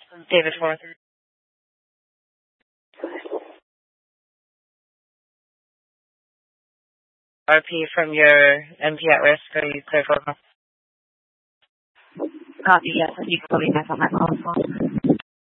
David Forth. RP from your MP at risk. Are you clear for call? Copy, yes. You can call me back on that call as well.